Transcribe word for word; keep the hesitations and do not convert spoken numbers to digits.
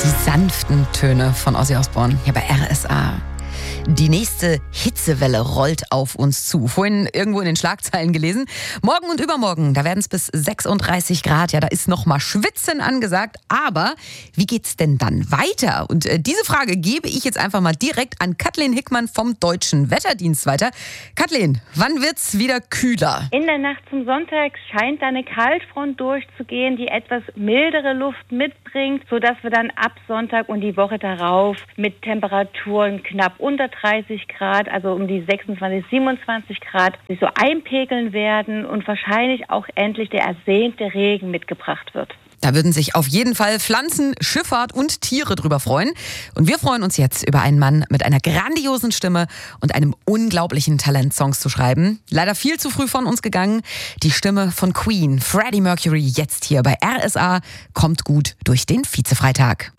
Die sanften Töne von Ozzy Osbourne hier bei R S A. Die nächste Hitzewelle rollt auf uns zu. Vorhin irgendwo in den Schlagzeilen gelesen. Morgen und übermorgen, da werden es bis sechsunddreißig Grad. Ja, da ist noch mal Schwitzen angesagt. Aber wie geht's denn dann weiter? Und äh, diese Frage gebe ich jetzt einfach mal direkt an Kathleen Hickmann vom Deutschen Wetterdienst weiter. Kathleen, wann wird's wieder kühler? In der Nacht zum Sonntag scheint da eine Kaltfront durchzugehen, die etwas mildere Luft mitbringt, sodass wir dann ab Sonntag und die Woche darauf mit Temperaturen knapp unter dreißig Grad, also um die sechsundzwanzig, siebenundzwanzig Grad, sich so einpegeln werden und wahrscheinlich auch endlich der ersehnte Regen mitgebracht wird. Da würden sich auf jeden Fall Pflanzen, Schifffahrt und Tiere drüber freuen. Und wir freuen uns jetzt über einen Mann mit einer grandiosen Stimme und einem unglaublichen Talent, Songs zu schreiben. Leider viel zu früh von uns gegangen. Die Stimme von Queen, Freddie Mercury, jetzt hier bei R S A, kommt gut durch den Vizefreitag.